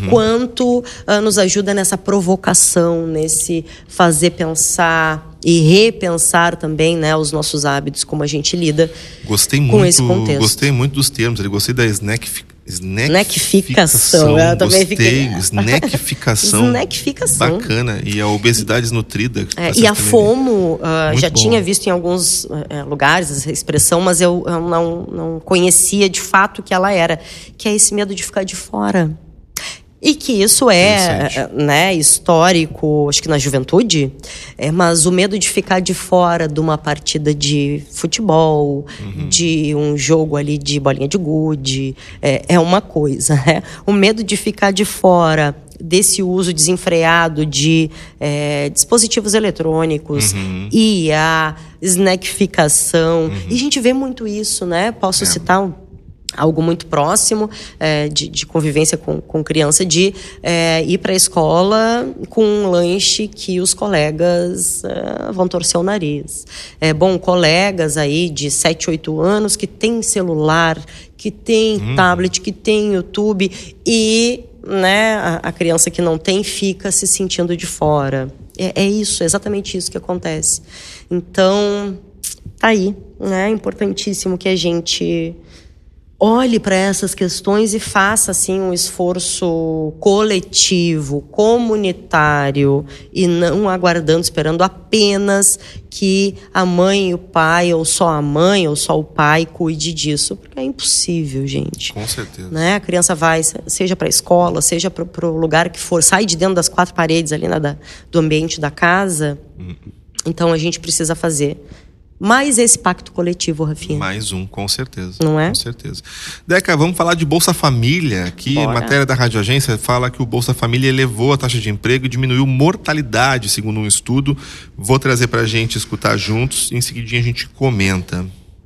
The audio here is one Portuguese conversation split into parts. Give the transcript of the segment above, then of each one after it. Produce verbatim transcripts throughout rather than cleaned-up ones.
quanto uh, nos ajuda nessa provocação, nesse fazer pensar e repensar também, né, os nossos hábitos, como a gente lida gostei com muito, esse contexto. Gostei muito dos termos, eu gostei da snack, Snackficação. Eu também gostei, fiquei... snackficação. Snackficação. Bacana. E a obesidade desnutrida. É, e a FOMO, uh, já bom. tinha visto em alguns uh, lugares essa expressão, mas eu, eu não, não conhecia de fato o que ela era. Que é esse medo de ficar de fora. E que isso é, né, histórico, acho que na juventude, é, mas o medo de ficar de fora de uma partida de futebol, uhum. de um jogo ali de bolinha de gude, é, é uma coisa, né? O medo de ficar de fora desse uso desenfreado de é, dispositivos eletrônicos uhum. e a snackficação. Uhum. E a gente vê muito isso, né? Posso é. citar um algo muito próximo é, de, de convivência com, com criança, de é, ir para a escola com um lanche que os colegas é, vão torcer o nariz. É, bom, colegas aí de sete, oito anos que tem celular, que tem hum. tablet, que tem YouTube e, né, a, a criança que não tem fica se sentindo de fora. É, é isso, é exatamente isso que acontece. Então, tá aí, né? É importantíssimo que a gente olhe para essas questões e faça assim um esforço coletivo, comunitário e não aguardando, esperando apenas que a mãe e o pai, ou só a mãe, ou só o pai cuide disso, porque é impossível, gente. Com certeza. Né? A criança vai, seja para a escola, seja para o lugar que for, sai de dentro das quatro paredes ali, né, da, do ambiente da casa. Uhum. Então a gente precisa fazer mais esse pacto coletivo, Rafinha. Mais um, com certeza. Não é? Com certeza. Deca, vamos falar de Bolsa Família. Aqui, Bora. matéria da Rádio Agência fala que o Bolsa Família elevou a taxa de emprego e diminuiu mortalidade, segundo um estudo. Vou trazer pra gente escutar juntos. Em seguidinho a gente comenta.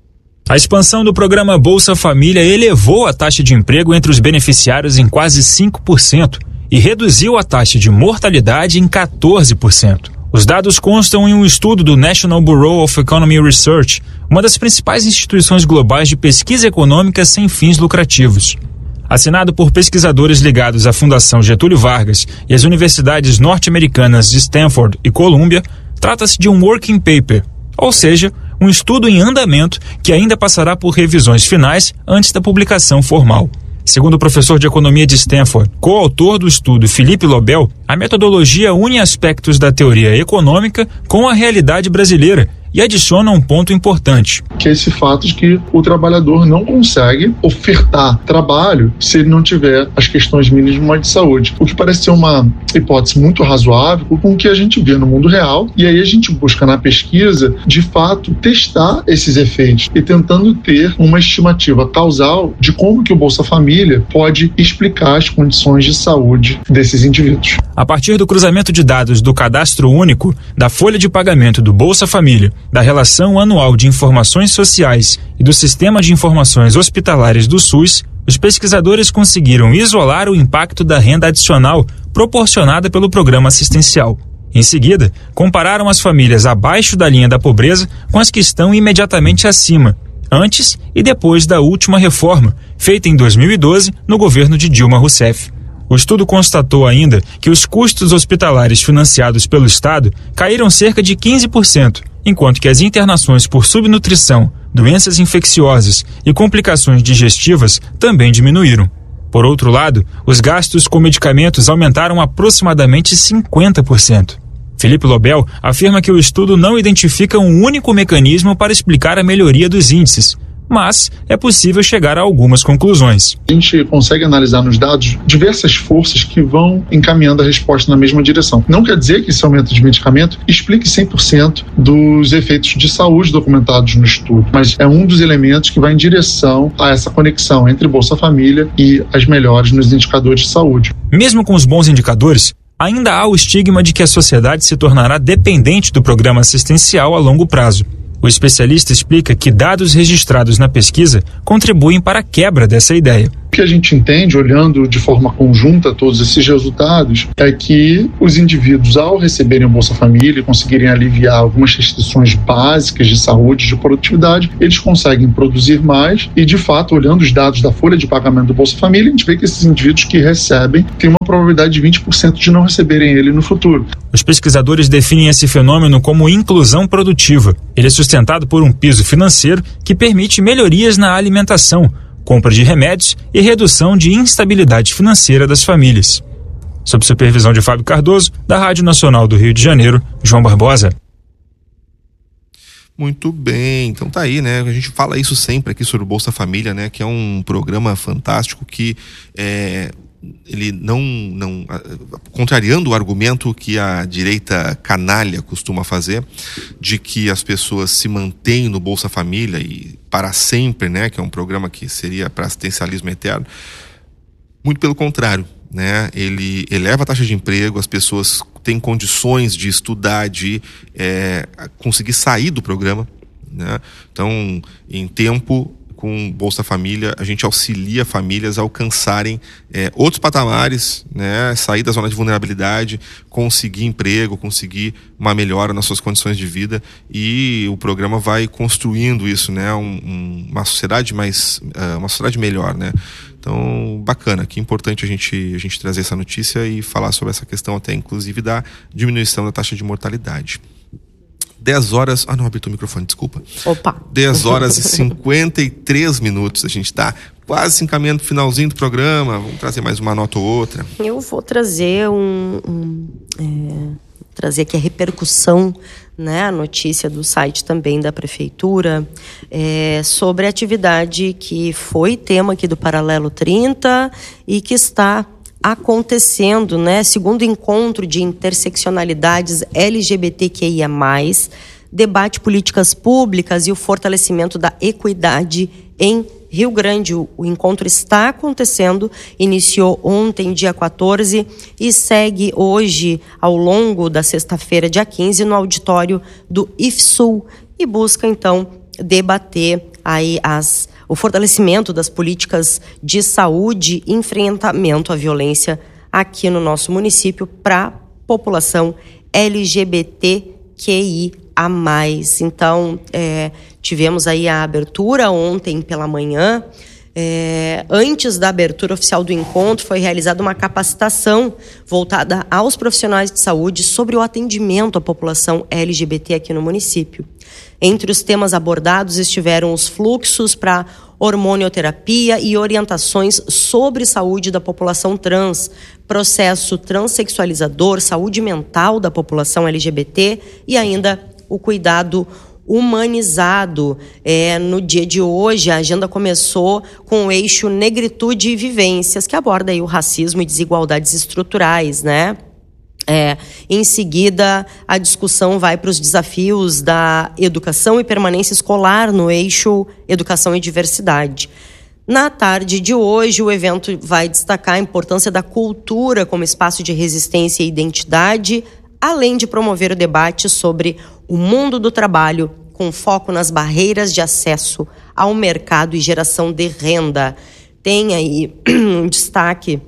A expansão do programa Bolsa Família elevou a taxa de emprego entre os beneficiários em quase cinco por cento e reduziu a taxa de mortalidade em quatorze por cento. Os dados constam em um estudo do National Bureau of Economic Research, uma das principais instituições globais de pesquisa econômica sem fins lucrativos. Assinado por pesquisadores ligados à Fundação Getúlio Vargas e às universidades norte-americanas de Stanford e Columbia, trata-se de um working paper, ou seja, um estudo em andamento que ainda passará por revisões finais antes da publicação formal. Segundo o professor de economia de Stanford, coautor do estudo Felipe Lobel, a metodologia une aspectos da teoria econômica com a realidade brasileira e adiciona um ponto importante. Que é esse fato de que o trabalhador não consegue ofertar trabalho se ele não tiver as questões mínimas de saúde. O que parece ser uma hipótese muito razoável com o que a gente vê no mundo real, e aí a gente busca na pesquisa, de fato, testar esses efeitos e tentando ter uma estimativa causal de como que o Bolsa Família pode explicar as condições de saúde desses indivíduos. A partir do cruzamento de dados do Cadastro Único, da folha de pagamento do Bolsa Família, da Relação Anual de Informações Sociais e do Sistema de Informações Hospitalares do SUS, os pesquisadores conseguiram isolar o impacto da renda adicional proporcionada pelo programa assistencial. Em seguida, compararam as famílias abaixo da linha da pobreza com as que estão imediatamente acima, antes e depois da última reforma, feita em dois mil e doze no governo de Dilma Rousseff. O estudo constatou ainda que os custos hospitalares financiados pelo Estado caíram cerca de quinze por cento, enquanto que as internações por subnutrição, doenças infecciosas e complicações digestivas também diminuíram. Por outro lado, os gastos com medicamentos aumentaram aproximadamente cinquenta por cento. Felipe Lobel afirma que o estudo não identifica um único mecanismo para explicar a melhoria dos índices, mas é possível chegar a algumas conclusões. A gente consegue analisar nos dados diversas forças que vão encaminhando a resposta na mesma direção. Não quer dizer que esse aumento de medicamento explique cem por cento dos efeitos de saúde documentados no estudo, mas é um dos elementos que vai em direção a essa conexão entre Bolsa Família e as melhores nos indicadores de saúde. Mesmo com os bons indicadores, ainda há o estigma de que a sociedade se tornará dependente do programa assistencial a longo prazo. O especialista explica que dados registrados na pesquisa contribuem para a quebra dessa ideia. O que a gente entende, olhando de forma conjunta todos esses resultados, é que os indivíduos, ao receberem o Bolsa Família e conseguirem aliviar algumas restrições básicas de saúde, de produtividade, eles conseguem produzir mais e, de fato, olhando os dados da folha de pagamento do Bolsa Família, a gente vê que esses indivíduos que recebem têm uma probabilidade de vinte por cento de não receberem ele no futuro. Os pesquisadores definem esse fenômeno como inclusão produtiva. Ele é sustentado por um piso financeiro que permite melhorias na alimentação, compra de remédios e redução de instabilidade financeira das famílias. Sob supervisão de Fábio Cardoso, da Rádio Nacional do Rio de Janeiro, João Barbosa. Muito bem, então tá aí, né? A gente fala isso sempre aqui sobre o Bolsa Família, né? Que é um programa fantástico que é, ele não, não, contrariando o argumento que a direita canalha costuma fazer, de que as pessoas se mantêm no Bolsa Família e para sempre, né? Que é um programa que seria para assistencialismo eterno. Muito pelo contrário, né? Ele eleva a taxa de emprego, as pessoas têm condições de estudar, de é, conseguir sair do programa, né? Então, em tempo, com Bolsa Família, a gente auxilia famílias a alcançarem é, outros patamares, né? Sair da zona de vulnerabilidade, conseguir emprego, conseguir uma melhora nas suas condições de vida, e o programa vai construindo isso, né? Um, um, uma sociedade mais, uh, uma sociedade melhor, né? Então, bacana, que importante a gente, a gente trazer essa notícia e falar sobre essa questão até, inclusive, da diminuição da taxa de mortalidade. dez horas... Ah, não, abri o microfone, desculpa. Opa! dez horas e cinquenta e três minutos. A gente está quase se encaminhando para o finalzinho do programa. Vamos trazer mais uma nota ou outra. Eu vou trazer um... um é, trazer aqui a repercussão, né, a notícia do site também da Prefeitura, é, sobre a atividade que foi tema aqui do Paralelo trinta e que está acontecendo, né, segundo encontro de interseccionalidades L G B T Q I A mais, debate políticas públicas e o fortalecimento da equidade em Rio Grande. O, o encontro está acontecendo, iniciou ontem, dia quatorze, e segue hoje, ao longo da sexta-feira, dia quinze, no auditório do I F S U, e busca, então, debater aí as, o fortalecimento das políticas de saúde e enfrentamento à violência aqui no nosso município para a população L G B T Q I A mais. Então, é, tivemos aí a abertura ontem pela manhã. É, antes da abertura oficial do encontro, foi realizada uma capacitação voltada aos profissionais de saúde sobre o atendimento à população L G B T aqui no município. Entre os temas abordados estiveram os fluxos para hormonioterapia e orientações sobre saúde da população trans, processo transexualizador, saúde mental da população L G B T e ainda o cuidado humanizado. É, no dia de hoje, a agenda começou com o eixo Negritude e Vivências, que aborda aí o racismo e desigualdades estruturais, né? É, em seguida, a discussão vai para os desafios da educação e permanência escolar no eixo Educação e Diversidade. Na tarde de hoje, o evento vai destacar a importância da cultura como espaço de resistência e identidade, além de promover o debate sobre o mundo do trabalho, com foco nas barreiras de acesso ao mercado e geração de renda. Tem aí um destaque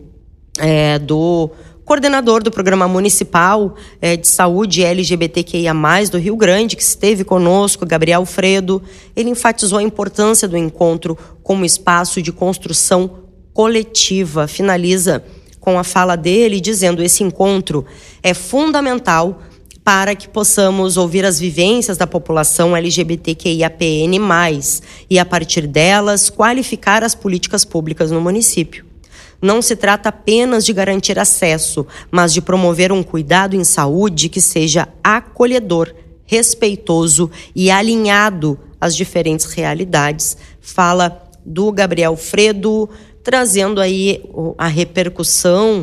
é, do coordenador do Programa Municipal é, de Saúde L G B T Q I A mais, do Rio Grande, que esteve conosco, Gabriel Fredo. Ele enfatizou a importância do encontro como espaço de construção coletiva. Finaliza com a fala dele, dizendo: esse encontro é fundamental para que possamos ouvir as vivências da população L G B T Q I A P N mais, e, a partir delas, qualificar as políticas públicas no município. Não se trata apenas de garantir acesso, mas de promover um cuidado em saúde que seja acolhedor, respeitoso e alinhado às diferentes realidades. Fala do Gabriel Fredo, trazendo aí a repercussão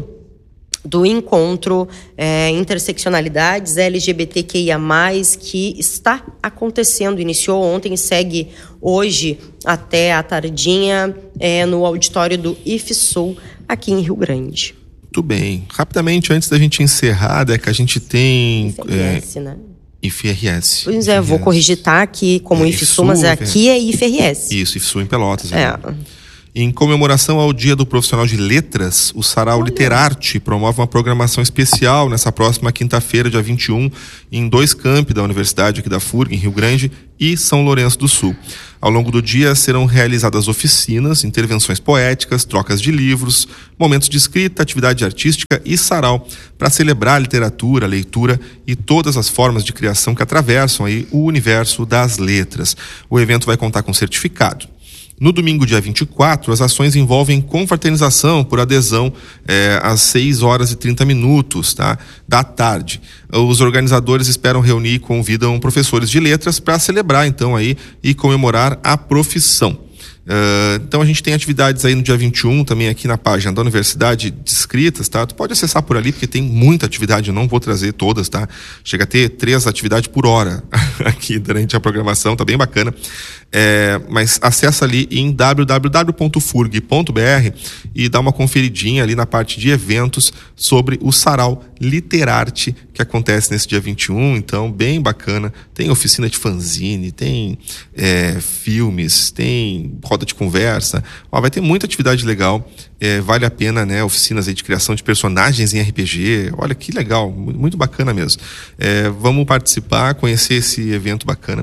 do encontro é, Interseccionalidades L G B T Q I A mais, que está acontecendo, iniciou ontem e segue hoje até a tardinha é, no auditório do I F S U, aqui em Rio Grande. Muito bem. Rapidamente, antes da gente encerrar, é que a gente tem... I F R S, é, né? I F R S. Pois I F R S. é, vou corrigir, tá? Aqui como é, I F S U, mas aqui é I F R S. Isso, I F S U em Pelotas. É. Né? Em comemoração ao Dia do Profissional de Letras, o Sarau Literarte promove uma programação especial nessa próxima quinta-feira, dia vinte e um, em dois campi da Universidade aqui da F U R G, em Rio Grande e São Lourenço do Sul. Ao longo do dia serão realizadas oficinas, intervenções poéticas, trocas de livros, momentos de escrita, atividade artística e sarau para celebrar a literatura, a leitura e todas as formas de criação que atravessam aí o universo das letras. O evento vai contar com certificado. No domingo, dia vinte e quatro, as ações envolvem confraternização por adesão é, às seis horas e trinta minutos, tá, da tarde. Os organizadores esperam reunir e convidam professores de letras para celebrar, então, aí, e comemorar a profissão. Uh, então a gente tem atividades aí no dia vinte e um, também aqui na página da Universidade descritas, tá? Tu pode acessar por ali, porque tem muita atividade, eu não vou trazer todas, tá? Chega a ter três atividades por hora aqui durante a programação, tá bem bacana. É, mas acessa ali em w w w ponto furg ponto b r e dá uma conferidinha ali na parte de eventos sobre o Sarau Literarte que acontece nesse dia vinte e um, então bem bacana. Tem oficina de fanzine, tem é, filmes, tem roda de conversa. Ó, vai ter muita atividade legal, é, vale a pena, né? Oficinas aí de criação de personagens em R P G, olha que legal, muito bacana mesmo. É, vamos participar, conhecer esse evento bacana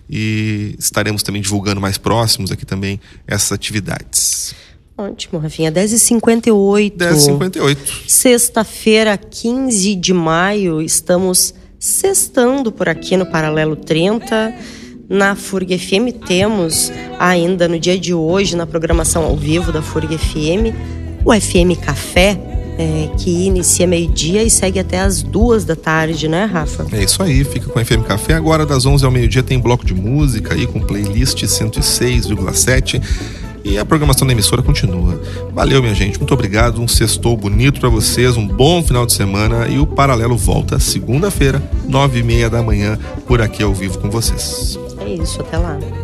e estaremos também divulgando mais próximos aqui também essas atividades. Ótimo, Rafinha. dez e cinquenta e oito. dez e cinquenta e oito. Sexta-feira, quinze de maio, estamos sextando por aqui no Paralelo trinta. Na F U R G F M temos ainda no dia de hoje, na programação ao vivo da F U R G F M, o F M Café, é, que inicia meio-dia e segue até as duas da tarde, né, Rafa? É isso aí, fica com o F M Café. Agora, das onze ao meio-dia, tem bloco de música aí com playlist cento e seis vírgula sete. E a programação da emissora continua. Valeu, minha gente, muito obrigado. Um sextou bonito pra vocês, um bom final de semana. E o Paralelo volta segunda-feira, nove e meia da manhã, por aqui ao vivo com vocês. É isso, até lá.